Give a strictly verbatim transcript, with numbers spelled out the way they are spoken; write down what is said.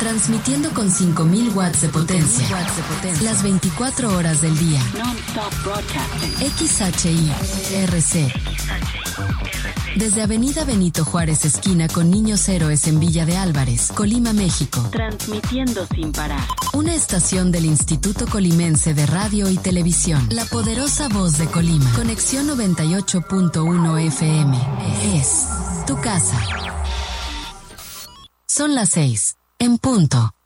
Transmitiendo con cinco mil watts de potencia. Las veinticuatro horas del día. X H I R C. Desde Avenida Benito Juárez, esquina con Niños Héroes en Villa de Álvarez, Colima, México. Transmitiendo sin parar. Una estación del Instituto Colimense de Radio y Televisión. La poderosa voz de Colima. Conexión noventa y ocho punto uno F M. Es tu casa. Son las seis. En punto.